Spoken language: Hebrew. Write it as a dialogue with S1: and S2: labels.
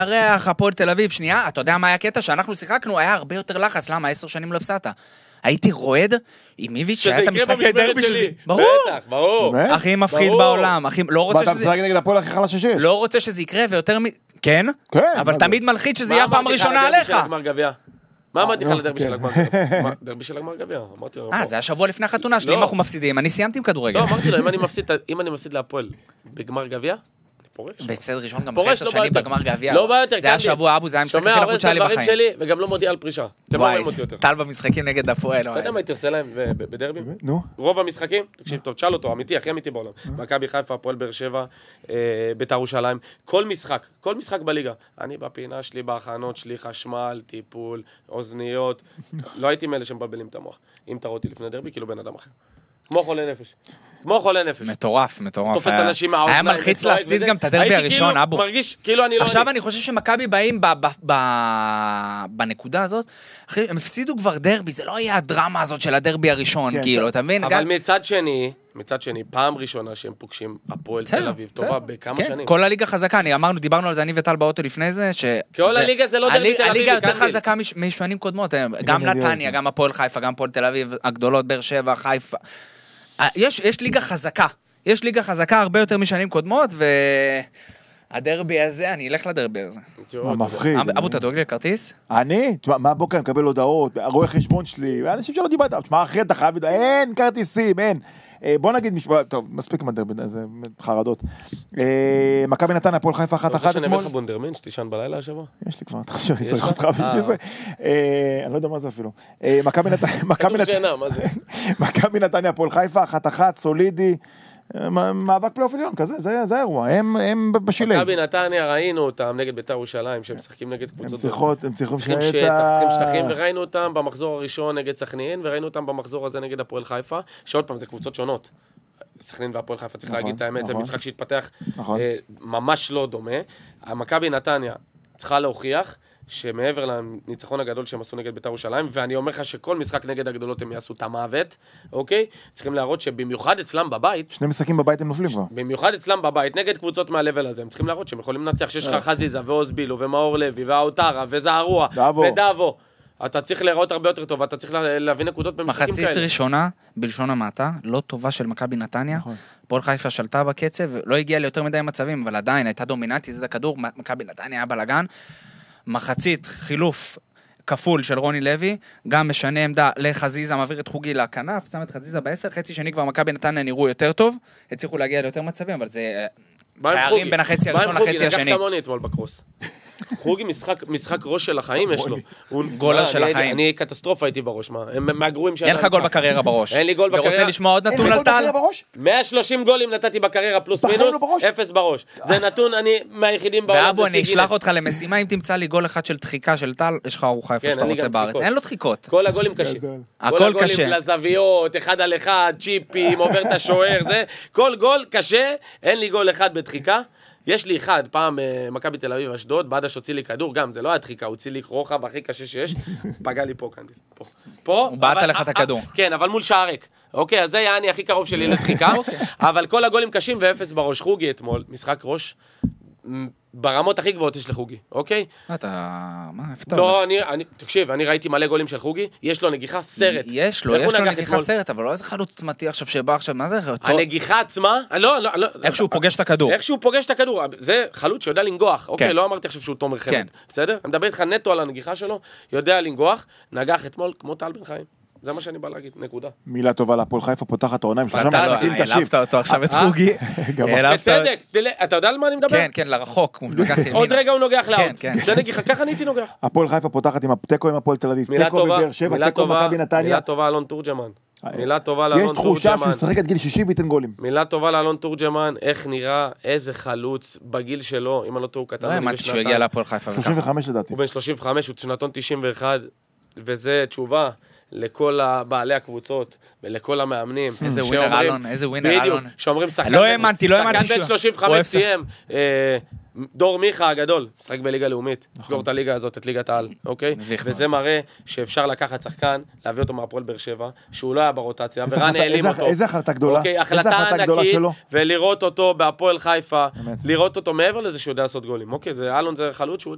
S1: הריח, הפועל תל אביב, שנייה, אתה יודע מה היה הקטע? שאנחנו שיחקנו, היה הרבה יותר לחץ, למה? 10 שנים לא הפסדת. הייתי רועד עם איביץ' שהיה את המשחקי דרבי שזה... ברור!
S2: ברור.
S1: הכי מפחיד בעולם, לא רוצה
S3: אתה משחק נגד הפועל הכי חלש שיש.
S1: לא רוצה שזה יקרה ויותר כן? אבל תמיד מלחיץ שזה יהיה הפעם הראשונה עליך.
S2: מה אמרתי לך לדרבי של הגמר? דרבי של הגמר גביע.
S1: זה היה שבוע לפני החתונה שלי, אם אנחנו מפסידים, אני סיימתי עם כדורגל.
S2: לא, אמרתי לו, אם אני מפסיד להפועל בגמר גביע, אני פורש.
S1: בהפסד ראשון גם 10 שנים בגמר גביע.
S2: לא בא יותר.
S1: זה היה שבוע אבו, זה היה משחק הכי לחוץ שהיה לי בחיים.
S2: שלי, וגם לא מודיע על פרישה. אתם לא רואים אותי יותר.
S1: טל במשחקים נגד הפועל.
S2: אתה יודע מה הייתי עושה להם בדרבי?
S3: נו.
S2: רוב המשחקים, תקשיב טוב, תשאל אותו, אמיתי, הכי אמיתי בעולם. מכבי חיפה, הפועל באר שבע, בית"ר ירושלים, כל משחק בליגה. אני בפינה שלי, בהכנות שלי, חשמל, טיפול, אוזניות. לא הייתי מאלה שמבלבלים את המוח. אם תראו אותי לפני דרבי, כאילו בן אדם אחר. כמו חולה נפש.
S1: מטורף.
S2: תופס אנשים מהאוזניים.
S1: היה מלחיץ להפסיד גם את הדרבי הראשון, אבו.
S2: מרגיש כאילו אני לא...
S1: עכשיו אני חושב שמכבי באים בנקודה הזאת, הם הפסידו כבר דרבי, זה לא היה הדרמה הזאת של הדרבי הראשון, כאילו, אתה מבין?
S2: אבל מצד שני, פעם ראשונה שהם פוגשים הפועל תל אביב, טובה בכמה שנים.
S1: כל הליגה חזקה, דיברנו על זה אני וטל באוטו לפני זה,
S2: כל הליגה זה לא דרבי תל אביב.
S1: הליגה יותר חזקה משנים קודמות, גם נתניה, גם הפועל חיפה, גם הפועל תל אביב, הגדולות, באר שבע, חיפה. יש ליגה חזקה. יש ליגה חזקה הרבה יותר משנים קודמות, והדרבי הזה, אני אלך לדרבי הזה.
S3: מה מפחיד.
S1: אבו, אתה דואג לי לכרטיס?
S3: אני? תשמע, מהבוקר אני מקבל הודעות, רואה חשבון שלי, ואנשים שלא דיברת, תשמע, אחרי אתה חייב, אין כרטיסים, אין. בוא נגיד משפט, טוב, מספיק עם הדרבי, זה חרדות. מכבי נתניה, הפועל חיפה 1-1
S2: אתמול. רוצה שנביא לך בונדרמן, שתישן בלילה השבוע?
S3: יש לי כבר, אתה חושב, צריך אותך בשביל זה. אני לא יודע מה זה אפילו. מכבי נתניה, הפועל חיפה 1-1, סולידי, מאבק פלייאוף עליון, כזה, זה האירוע, הם בשילי.
S2: מכבי נתניה, ראינו אותם נגד בית"ר ירושלים, שהם משחקים נגד קבוצות.
S3: הם צריכים
S2: שטחים, וראינו אותם במחזור הראשון נגד סכנין, וראינו אותם במחזור הזה נגד הפועל חיפה, שעוד פעם, זה קבוצות שונות. סכנין והפועל חיפה, צריך להגיד את האמת, זה משחק שהתפתח ממש לא דומה. המכבי נתניה צריכה להוכיח שמעבר לניצחון הגדול שהם עשו נגד בית"ר ירושלים, ואני אומר לך שכל משחק נגד הגדולות הם יעשו את המוות, אוקיי? צריכים להראות שבמיוחד אצלם בבית...
S3: שני משחקים בבית הם נופלים כבר.
S2: במיוחד אצלם בבית, נגד קבוצות מהלבל הזה, הם צריכים להראות שהם יכולים לנצח שיש לך חזיזה ואוזבילו ומאור לוי והאוטרה וזערוע ודאבו. אתה צריך להיראות הרבה יותר טוב, אתה צריך להביא נקודות במשחקים כאלה.
S1: מחצית ראשונה, בלשון המעטה, לא טובה של מכבי נתניה. הפועל חיפה שלטה בקצב, לא הגיעה ליותר מדי מצבים, אבל עדיין הייתה דומיננטית, זה הכדור, מכבי נתניה היה בלגן. מחצית חילוף כפול של רוני לוי, גם משנה עמדה לחזיזה, מעביר את חוגי לכנף, שם את חזיזה ב10, חצי שני כבר מכבי נתניה נראו יותר טוב, הצליחו להגיע ליותר מצבים, אבל זה פערים בין החצי הראשון לחצי השני.
S2: לקח כמוני אתמול בקרוס. חוגי משחק ראש של החיים יש לו.
S1: גולר של החיים.
S2: אני קטסטרופה הייתי בראש, מה? הם מהגרועים שלנו.
S1: אין לך גול בקריירה בראש.
S2: אין לי גול בקריירה.
S1: ורוצה לשמוע עוד נתון על טל?
S2: 130 גולים נתתי בקריירה פלוס מינוס, 0 בראש. זה נתון, אני מהיחידים בעולם.
S1: ואבו, אני אשלח אותך למשימה, אם תמצא לי גול אחד של דחיקה של טל, יש לך ארוחה איפה שאתה רוצה בארץ. אין לו דחיקות.
S2: כל הגולים קשים.
S1: הכל קשה.
S2: כל הגולים לזוויות, 1 על 1, צ'יפים, עובר את השוער, זה. כל גול קשה, אין לי גול אחד בדחיקה. יש לי אחד, פעם מכבי תל אביב אשדוד, בדש הוציא לי כדור, גם זה לא הדחיקה, הוציא לי רוחב הכי קשה שיש, פגע לי פה קנדיל, פה.
S1: הוא בעט לך את הכדור.
S2: כן, אבל מול שער ריק. אוקיי, אז זה היה אני הכי קרוב שלי לדחיקה, אבל כל הגולים קשים ואפס בראש. חוגי אתמול, משחק ראש, ברמות הכי גבוהות יש לחוגי, אוקיי?
S1: אתה, מה, הפתע?
S2: לא, תקשיב, אני ראיתי מלא גולים של חוגי, יש לו נגיחה סרט.
S1: יש לו נגיחה סרט, אבל לא איזה חלוץ צמתי עכשיו שבא עכשיו, מה זה?
S2: הנגיחה עצמה, לא.
S1: איך שהוא פוגש את הכדור.
S2: איך שהוא פוגש את הכדור, זה חלוץ שיודע לנגוח, אוקיי, לא אמרתי עכשיו שהוא תומר חמד, בסדר? אני מדבר איתך נטו על הנגיחה שלו, יודע לנגוח, נגח אתמול כמו טל בן חיים. זה מה שאני בא להגיד, נקודה.
S3: מילה טובה להפועל חיפה, פותחת העונה עם 3 משחקים קשים.
S1: העלבת אותו עכשיו את חוגי.
S2: בצדק, אתה יודע על מה אני מדבר?
S1: כן, לרחוק.
S2: עוד רגע הוא נוגח לאוט. זה נגיחה, ככה אני הייתי נוגח.
S3: הפועל חיפה פותחת עם תיקו עם הפועל תל אביב, תיקו בבאר שבע, תיקו מכבי נתניה.
S2: מילה טובה אלון תורג'מן. מילה טובה לאלון תורג'מן.
S3: יש תחושה שהוא משחק עד גיל 60 וייתן גולים.
S2: מילה טובה לאלון תורג'מן, איך נראה, איזה חלוץ בגיל שלו, אם אני לא טועה, קטן.
S1: לא האמנתי שהוא הגיע להפועל חיפה.
S3: 35 לדעתי.
S2: הוא בן 35, הוא שנתון 91, וזה תשובה לכל בעלי הקבוצות ולכל המאמנים.
S1: איזה ווינר אלון, איזה ווינר אלון.
S2: שאומרים שחקן...
S1: לא האמנתי
S2: שחקן בן 35 סיים. דור מיכה הגדול, משחק בליגה לאומית, סגור את הליגה הזאת, את ליגת העל, אוקיי? וזה מראה שאפשר לקחת שחקן, להביא אותו מהפועל באר שבע, שהוא לא היה ברוטציה, ורן העלים אותו.
S3: איזה החלטה גדולה?
S2: אוקיי, החלטה ענקית, ולראות אותו בהפועל חיפה, לראות אותו מעבר לזה שהוא יודע לעשות גולים, אוקיי? אלון זה חלוץ שהוא